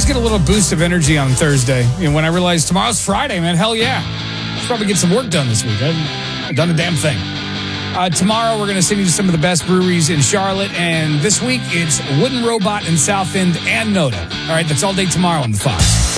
always get a little boost of energy on Thursday. When I realize tomorrow's Friday, man, hell yeah. Should probably get some work done this week. I haven't done a damn thing. Tomorrow, we're going to send you to some of the best breweries in Charlotte. And this week, it's Wooden Robot in South End and Noda. All right, that's all day tomorrow on The Fox.